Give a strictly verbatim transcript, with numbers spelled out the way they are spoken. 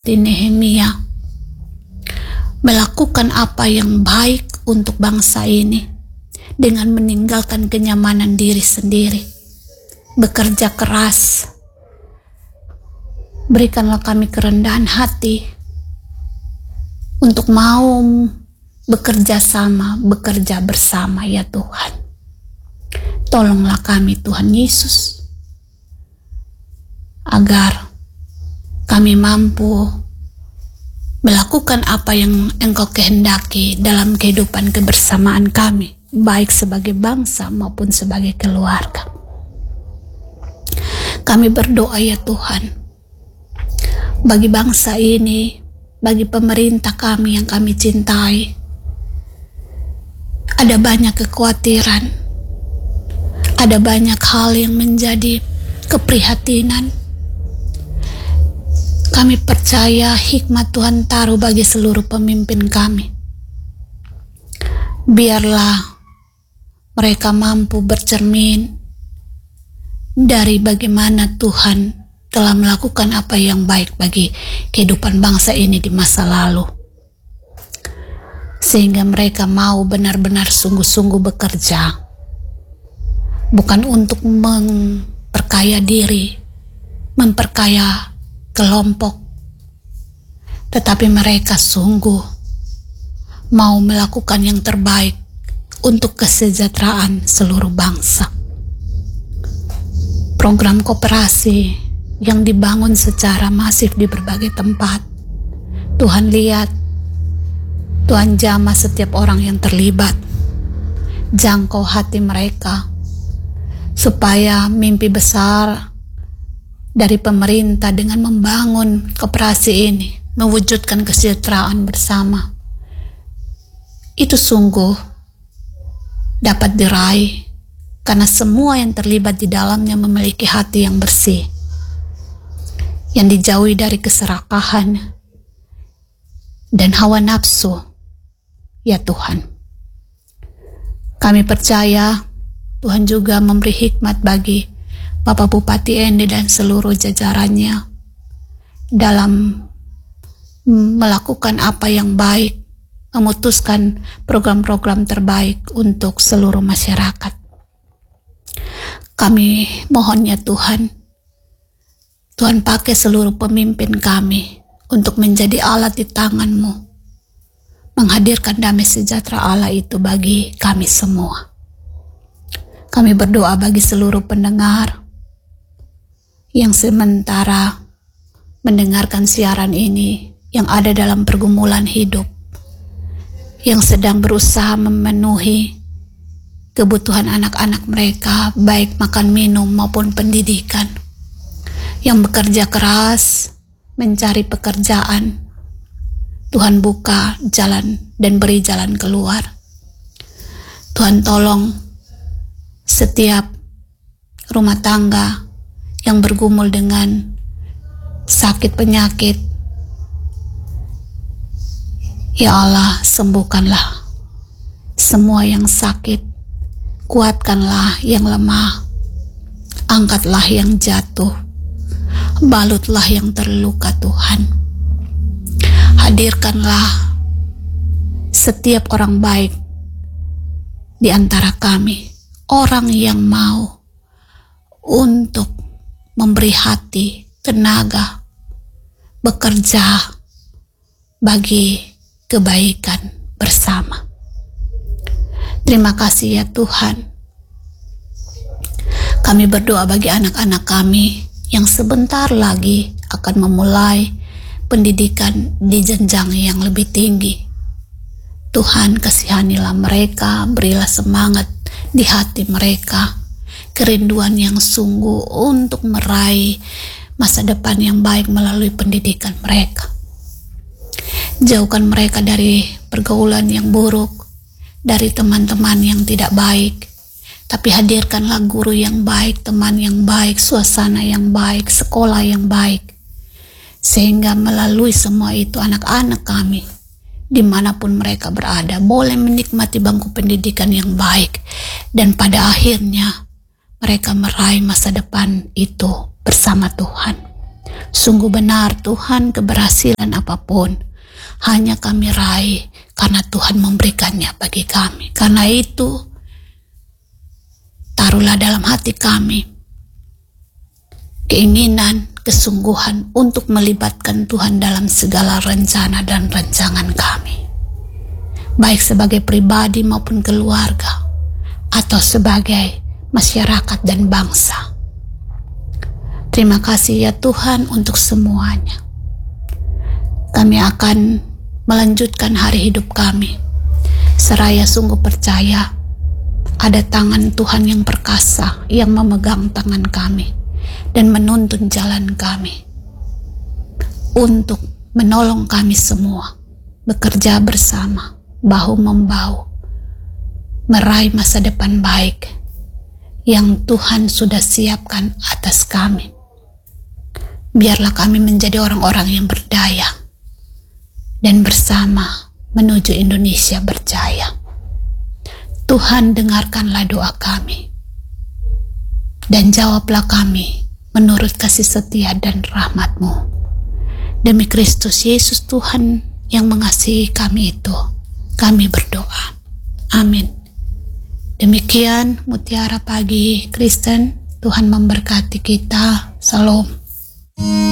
seperti Nehemia, melakukan apa yang baik untuk bangsa ini dengan meninggalkan kenyamanan diri sendiri, bekerja keras. Berikanlah kami kerendahan hati untuk mau bekerja sama, bekerja bersama ya Tuhan. Tolonglah kami Tuhan Yesus, agar kami mampu melakukan apa yang Engkau kehendaki dalam kehidupan kebersamaan kami, baik sebagai bangsa maupun sebagai keluarga. Kami berdoa ya Tuhan, bagi bangsa ini, bagi pemerintah kami yang kami cintai. Ada banyak kekhawatiran, ada banyak hal yang menjadi keprihatinan. Kami percaya hikmat Tuhan taruh bagi seluruh pemimpin kami. Biarlah mereka mampu bercermin dari bagaimana Tuhan telah melakukan apa yang baik bagi kehidupan bangsa ini di masa lalu. Sehingga mereka mau benar-benar sungguh-sungguh bekerja. Bukan untuk memperkaya diri, memperkaya kelompok, tetapi mereka sungguh mau melakukan yang terbaik untuk kesejahteraan seluruh bangsa. Program koperasi yang dibangun secara masif di berbagai tempat, Tuhan lihat, Tuhan jamah setiap orang yang terlibat, jangkau hati mereka, supaya mimpi besar dari pemerintah dengan membangun koperasi ini, mewujudkan kesejahteraan bersama, itu sungguh dapat diraih karena semua yang terlibat di dalamnya memiliki hati yang bersih, yang dijauhi dari keserakahan dan hawa nafsu. Ya Tuhan, kami percaya Tuhan juga memberi hikmat bagi Bapak Bupati Ende dan seluruh jajarannya dalam melakukan apa yang baik, memutuskan program-program terbaik untuk seluruh masyarakat. Kami mohon ya Tuhan, Tuhan pakai seluruh pemimpin kami untuk menjadi alat di tangan-Mu, menghadirkan damai sejahtera Allah itu bagi kami semua. Kami berdoa bagi seluruh pendengar yang sementara mendengarkan siaran ini, yang ada dalam pergumulan hidup, yang sedang berusaha memenuhi kebutuhan anak-anak mereka, baik makan minum maupun pendidikan, yang bekerja keras mencari pekerjaan. Tuhan buka jalan dan beri jalan keluar. Tuhan tolong setiap rumah tangga yang bergumul dengan sakit penyakit. Ya Allah, sembuhkanlah semua yang sakit, kuatkanlah yang lemah, angkatlah yang jatuh, balutlah yang terluka Tuhan. Hadirkanlah setiap orang baik di antara kami, orang yang mau untuk memberi hati, tenaga, bekerja bagi kebaikan bersama. Terima kasih ya Tuhan. Kami berdoa bagi anak-anak kami yang sebentar lagi akan memulai pendidikan di jenjang yang lebih tinggi. Tuhan, kasihanilah mereka, berilah semangat di hati mereka, kerinduan yang sungguh untuk meraih masa depan yang baik melalui pendidikan mereka. Jauhkan mereka dari pergaulan yang buruk, dari teman-teman yang tidak baik, tapi hadirkanlah guru yang baik, teman yang baik, suasana yang baik, sekolah yang baik, sehingga melalui semua itu anak-anak kami dimanapun mereka berada boleh menikmati bangku pendidikan yang baik, dan pada akhirnya mereka meraih masa depan itu bersama Tuhan. Sungguh benar Tuhan, keberhasilan apapun hanya kami raih karena Tuhan memberikannya bagi kami. Karena itu, taruhlah dalam hati kami keinginan, kesungguhan untuk melibatkan Tuhan dalam segala rencana dan rancangan kami, baik sebagai pribadi maupun keluarga, atau sebagai masyarakat dan bangsa. Terima kasih ya Tuhan untuk semuanya. Kami akan melanjutkan hari hidup kami seraya sungguh percaya ada tangan Tuhan yang perkasa yang memegang tangan kami dan menuntun jalan kami untuk menolong kami semua bekerja bersama, bahu-membahu, meraih masa depan baik yang Tuhan sudah siapkan atas kami. Biarlah kami menjadi orang-orang yang berdaya dan bersama menuju Indonesia berjaya. Tuhan, dengarkanlah doa kami dan jawablah kami menurut kasih setia dan rahmat-Mu. Demi Kristus Yesus Tuhan yang mengasihi kami itu, kami berdoa. Amin. Demikian Mutiara Pagi Kristen. Tuhan memberkati kita. Salam.